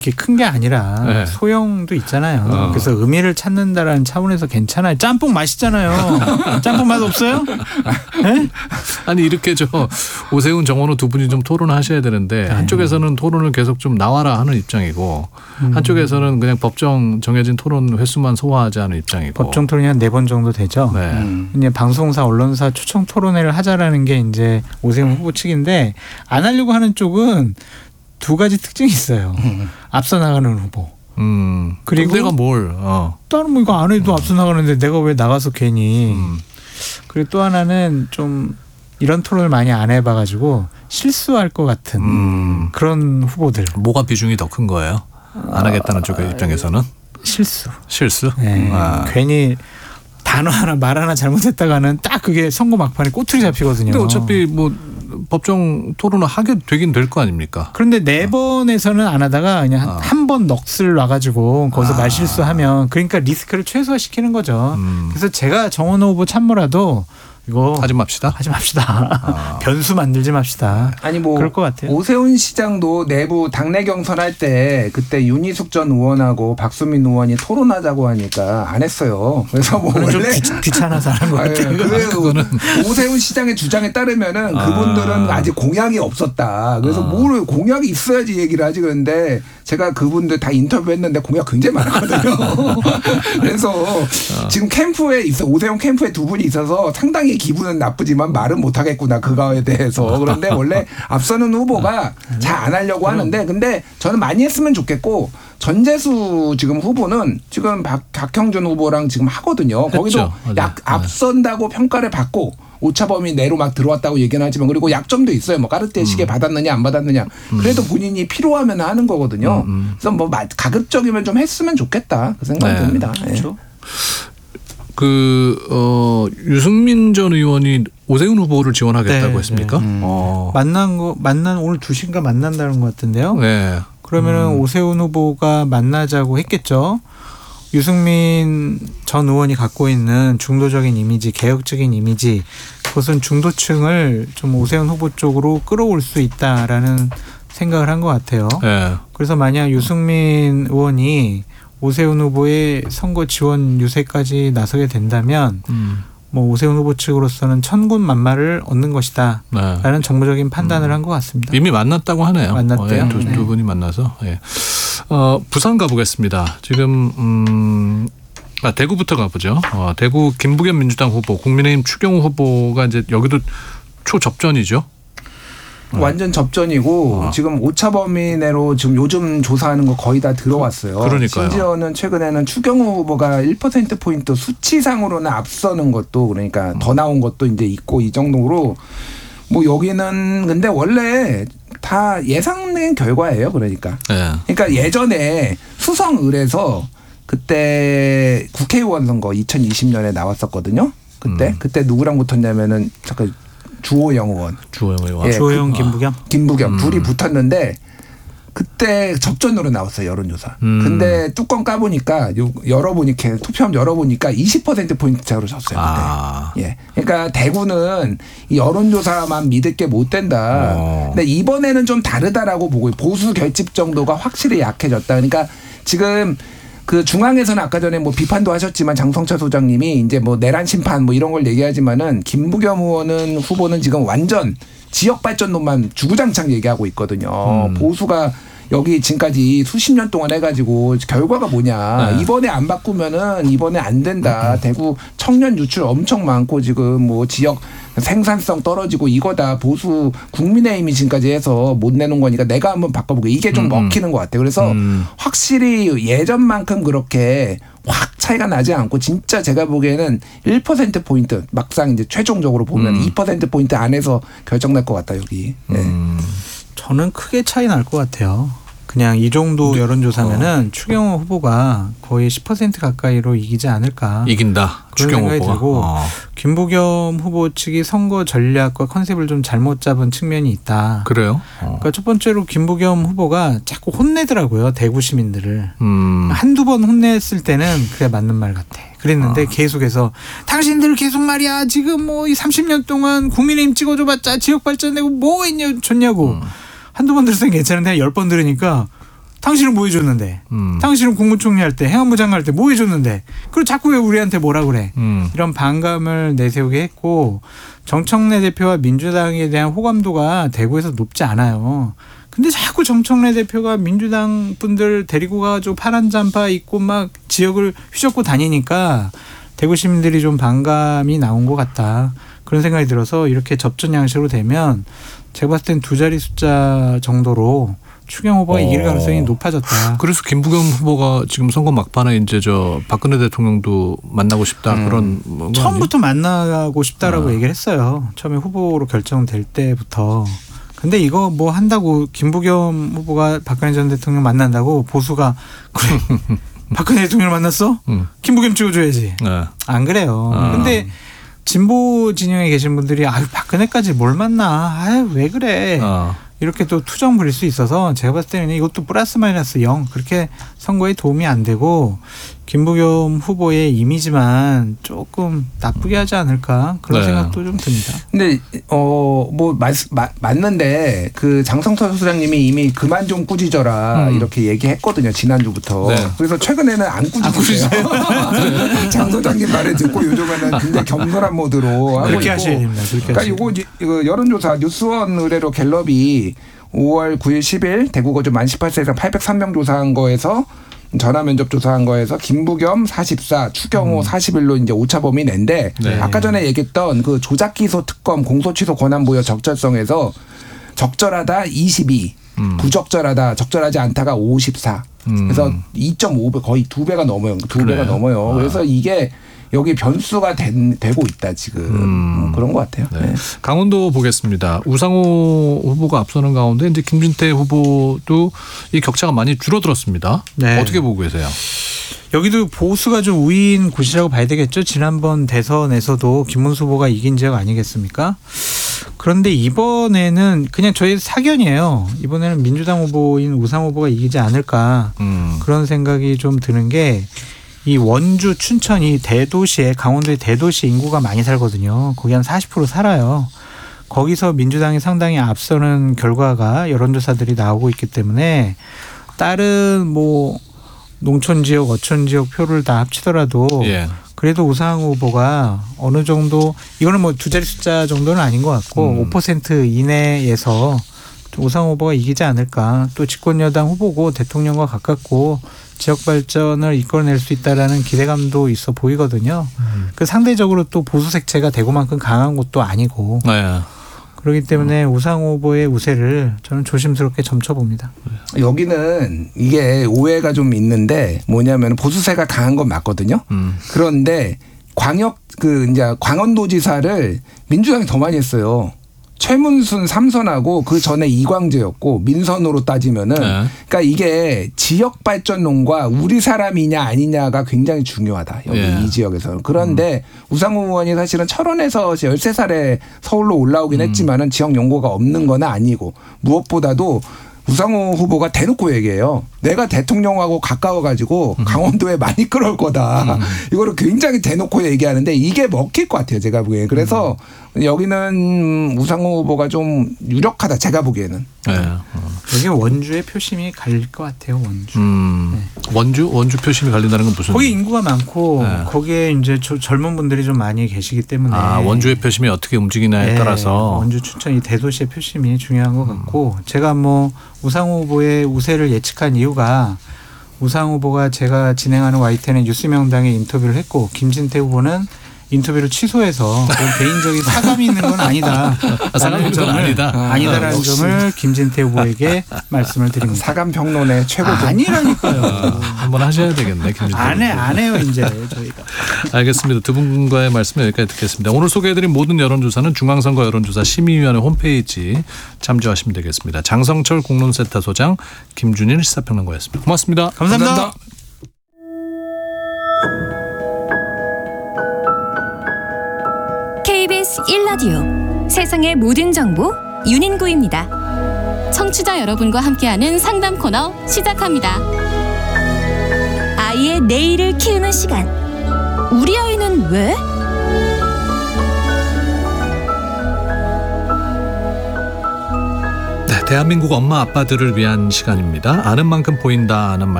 이게 큰 게 아니라 네. 소형도 있잖아요. 그래서 의미를 찾는다라는 차원에서 괜찮아요. 짬뽕 맛있잖아요. 짬뽕 맛 없어요? 네? 아니 이렇게 오세훈 정원호 두 분이 좀 토론하셔야 되는데 한쪽에서는 토론을 계속 좀 나와라 하는 입장이고 한쪽에서는 그냥 법정 정해진 토론 횟수만 소화하지 않은 입장이고. 법정 토론이 한 4번 정도 되죠. 네. 이제 방송사 언론사 초청 토론회를 하자라는 게 이제 오세훈 후보 측인데 안 하려고 하는 쪽은 두 가지 특징이 있어요. 앞서 나가는 후보. 그리고 내가 뭘? 다른 뭐 이거 안 해도 앞서 나가는데 내가 왜 나가서 괜히. 그리고 또 하나는 좀 이런 토론을 많이 안 해봐가지고 실수할 것 같은 그런 후보들. 뭐가 비중이 더 큰 거예요? 안 하겠다는 쪽 입장에서는? 실수? 네. 괜히 단어 하나 말 하나 잘못했다가는 딱 그게 선거 막판에 꼬투리 잡히거든요. 근데 어차피 뭐 법정 토론을 하게 되긴 될 거 아닙니까? 그런데 4번에서는 안 하다가 그냥 한 번 넋을 놔가지고 거기서 말실수하면 그러니까 리스크를 최소화시키는 거죠. 그래서 제가 정원호 후보 참모라도 이거 하지 맙시다. 변수 만들지 맙시다. 아니 뭐 그럴 것 같아요. 오세훈 시장도 내부 당내 경선할 때 그때 윤희숙 전 의원하고 박수민 의원이 토론하자고 하니까 안 했어요. 그래서 뭐 원래 좀 귀찮아서 하는 것 같아요. 그거는 오세훈 시장의 주장에 따르면은 그분들은 아직 공약이 없었다. 그래서 뭘 공약이 있어야지 얘기를 하지. 그런데 제가 그분들 다 인터뷰했는데 공약 굉장히 많았거든요. 그래서 지금 캠프에 오세훈 캠프에 두 분이 있어서 상당히 기분은 나쁘지만 말은 못하겠구나 그거에 대해서. 그런데 원래 앞서는 후보가 잘 안 하려고 하는데 근데 저는 많이 했으면 좋겠고 전재수 지금 후보는 지금 박형준 후보랑 지금 하거든요. 거기도 앞선다고 평가를 받고 오차범위 내로 막 들어왔다고 얘기는 하지만 그리고 약점도 있어요. 뭐 까르띠에 시계 받았느냐 안 받았느냐. 그래도 본인이 필요하면 하는 거거든요. 그래서 뭐 가급적이면 좀 했으면 좋겠다 그 생각이 듭니다. 그렇죠. 유승민 전 의원이 오세훈 후보를 지원하겠다고 했습니까? 만난 오늘 2시인가 만난다는 것 같은데요. 네. 그러면은 오세훈 후보가 만나자고 했겠죠. 유승민 전 의원이 갖고 있는 중도적인 이미지, 개혁적인 이미지, 그것은 중도층을 좀 오세훈 후보 쪽으로 끌어올 수 있다라는 생각을 한 것 같아요. 네. 그래서 만약 유승민 의원이 오세훈 후보의 선거 지원 유세까지 나서게 된다면 뭐 오세훈 후보 측으로서는 천군만마를 얻는 것이다 라는 정무적인 판단을 한 것 같습니다. 이미 만났다고 하네요. 만났대요. 두 분이 만나서. 예. 부산 가보겠습니다. 지금 대구부터 가보죠. 대구 김부겸 민주당 후보, 국민의힘 추경호 후보가 이제 여기도 초접전이죠. 완전 접전이고 지금 오차범위 내로 지금 요즘 조사하는 거 거의 다 들어왔어요. 그러니까요. 심지어는 최근에는 추경호 후보가 1%포인트 수치상으로는 앞서는 것도 그러니까 더 나온 것도 이제 있고 이 정도로 뭐 여기는 근데 원래 다 예상된 결과예요. 그러니까. 네. 그러니까 예전에 수성을에서 그때 국회의원 선거 2020년에 나왔었거든요. 그때 누구랑 붙었냐면은 잠깐 주호영 의원. 예, 주호영 김부겸 둘이 붙었는데 그때 접전으로 나왔어요. 여론조사. 근데 뚜껑 까보니까 투표함 열어보니까 20%포인트 차로 졌어요. 그때. 예. 그러니까 대구는 이 여론조사만 믿을 게 못 된다. 근데 이번에는 좀 다르다라고 보고 보수 결집 정도가 확실히 약해졌다. 그러니까 지금 그 중앙에서는 아까 전에 뭐 비판도 하셨지만 장성철 소장님이 이제 뭐 내란 심판 뭐 이런 걸 얘기하지만은 김부겸 후보는 지금 완전 지역 발전론만 주구장창 얘기하고 있거든요. 보수가 여기 지금까지 수십 년 동안 해가지고 결과가 뭐냐. 이번에 안 바꾸면은 이번에 안 된다. 대구 청년 유출 엄청 많고 지금 뭐 지역 생산성 떨어지고 이거다. 보수 국민의힘이 지금까지 해서 못 내놓은 거니까 내가 한번 바꿔보게. 이게 좀 먹히는 것 같아요. 그래서 확실히 예전만큼 그렇게 확 차이가 나지 않고 진짜 제가 보기에는 1%포인트 막상 이제 최종적으로 보면 2%포인트 안에서 결정날 것 같다 여기. 네. 저는 크게 차이 날 것 같아요. 그냥 이 정도 여론조사면은 추경호 후보가 거의 10% 가까이로 이기지 않을까. 이긴다. 그런 생각이 들고 김부겸 후보 측이 선거 전략과 컨셉을 좀 잘못 잡은 측면이 있다. 그래요? 그러니까 첫 번째로 김부겸 후보가 자꾸 혼내더라고요. 대구 시민들을. 한두 번 혼냈을 때는 그래 맞는 말 같아. 그랬는데 계속해서 당신들 계속 말이야. 지금 뭐 이 30년 동안 국민의힘 찍어줘봤자 지역 발전되고 뭐 있냐 좋냐고. 한두 번 들었을 땐 괜찮은데 10번 들으니까 당신은 뭐 해줬는데? 당신은 국무총리 할 때, 행안부 장관 할 때 뭐 해줬는데? 그리고 자꾸 왜 우리한테 뭐라 그래? 이런 반감을 내세우게 했고 정청래 대표와 민주당에 대한 호감도가 대구에서 높지 않아요. 근데 자꾸 정청래 대표가 민주당 분들 데리고 가지고 파란 잠바 입고 막 지역을 휘젓고 다니니까 대구 시민들이 좀 반감이 나온 것 같다. 그런 생각이 들어서 이렇게 접전 양식으로 되면 제가 봤을 땐 두 자리 숫자 정도로 추경 후보가 이길 가능성이 높아졌다. 그래서 김부겸 후보가 지금 선거 막판에 이제 저 박근혜 대통령도 만나고 싶다 그런 처음부터 만나고 싶다라고 얘기를 했어요. 처음에 후보로 결정될 때부터. 근데 이거 뭐 한다고 김부겸 후보가 박근혜 전 대통령 만난다고 보수가 그래 박근혜 대통령을 만났어? 김부겸 찍어줘야지. 네. 안 그래요. 근데 진보 진영에 계신 분들이 아유 박근혜까지 뭘 만나? 아유 왜 그래? 이렇게 또 투정 부릴 수 있어서 제가 봤을 때는 이것도 플러스 마이너스 0 그렇게 선거에 도움이 안 되고 김부겸 후보의 이미지만 조금 나쁘게 하지 않을까 그런 생각도 좀 듭니다. 근데 뭐 맞는데 그 장성철 소장님이 이미 그만 좀 꾸짖어라 이렇게 얘기했거든요 지난주부터. 네. 그래서 최근에는 안 꾸짖으세요. 장 소장님 말을 듣고 요즘에는 굉장히 겸손한 모드로 하고 그렇게 있고. 하셔야 됩니다. 그러니까 이거 여론조사 뉴스원 의뢰로 갤럽이 5월 9일 10일 대구 거주 만 18세 이상 803명 조사한 거에서 전화 면접 조사한 거에서 김부겸 44, 추경호 41로 이제 오차 범위 낸데 아까 전에 얘기했던 그 조작 기소 특검 공소 취소 권한 부여 적절성에서 적절하다 22, 부적절하다 적절하지 않다가 54. 그래서 2.5배 거의 2배가 넘어요. 2배가 넘어요. 그래서 이게 여기 변수가 되고 있다 지금 그런 것 같아요. 네. 네. 강원도 보겠습니다. 우상호 후보가 앞서는 가운데 이제 김준태 후보도 이 격차가 많이 줄어들었습니다. 네. 어떻게 보고 계세요? 여기도 보수가 좀 우위인 곳이라고 봐야 되겠죠. 지난번 대선에서도 김문수 후보가 이긴 지역 아니겠습니까? 그런데 이번에는 그냥 저희 사견이에요. 이번에는 민주당 후보인 우상호 후보가 이기지 않을까 그런 생각이 좀 드는 게 이 원주, 춘천이 대도시에 강원도의 대도시 인구가 많이 살거든요. 거기 한 40% 살아요. 거기서 민주당이 상당히 앞서는 결과가 여론조사들이 나오고 있기 때문에 다른 뭐 농촌 지역, 어촌 지역 표를 다 합치더라도 그래도 우상호 후보가 어느 정도 이거는 뭐 두 자리 숫자 정도는 아닌 것 같고 5% 이내에서 우상호 후보가 이기지 않을까. 또 집권여당 후보고 대통령과 가깝고 지역 발전을 이끌어낼 수 있다라는 기대감도 있어 보이거든요. 그 상대적으로 또 보수 색채가 대구만큼 강한 곳도 아니고 그렇기 때문에 우상호 후보의 우세를 저는 조심스럽게 점쳐봅니다. 여기는 이게 오해가 좀 있는데 뭐냐면 보수세가 강한 건 맞거든요. 그런데 이제 광원도지사를 민주당이 더 많이 했어요. 최문순 3선하고 그 전에 이광재였고 민선으로 따지면은 그러니까 이게 지역 발전론과 우리 사람이냐 아니냐가 굉장히 중요하다. 여기 이 지역에서는. 그런데 우상호 의원이 사실은 철원에서 13살에 서울로 올라오긴 했지만은 지역 연고가 없는 건 아니고 무엇보다도 우상호 후보가 대놓고 얘기해요. 내가 대통령하고 가까워가지고 강원도에 많이 끌어올 거다. 이거를 굉장히 대놓고 얘기하는데 이게 먹힐 것 같아요. 제가 보기에는. 그래서 여기는 우상호 후보가 좀 유력하다. 제가 보기에는. 여기 원주의 표심이 갈릴 것 같아요. 원주. 네. 원주 표심이 갈린다는 건 무슨? 거기 인구가 많고 거기에 이제 젊은 분들이 좀 많이 계시기 때문에. 원주의 표심이 어떻게 움직이냐에 따라서. 원주 춘천 이 대도시의 표심이 중요한 것 같고 제가 뭐 우상호 후보의 우세를 예측한 이유가 우상호 후보가 제가 진행하는 YTN 뉴스명당에 인터뷰를 했고 김진태 후보는 인터뷰를 취소해서 개인적인 사감이 있는 건 아니다. 사감이 건 아니다. 아니다라는 점을 김진태 후보에게 말씀을 드립니다. 사감 평론의 최고죠. 아니라니까요. 한번 하셔야 되겠네. 김진태 안 해요 이제 저희가. 알겠습니다. 두 분과의 말씀 여기까지 듣겠습니다. 오늘 소개해드린 모든 여론조사는 중앙선거 여론조사 심의위원회 홈페이지 참조하시면 되겠습니다. 장성철 공론센터 소장, 김준일 시사평론가였습니다. 고맙습니다. 감사합니다. KBS 1라디오 세상의 모든 정보 윤인구입니다. 청취자 여러분과 함께하는 상담 코너 시작합니다. 아이의 내일을 키우는 시간. 우리 아이는 왜? 대한민국 엄마 아빠들을 위한 시간입니다. 아는 만큼 보인다는 말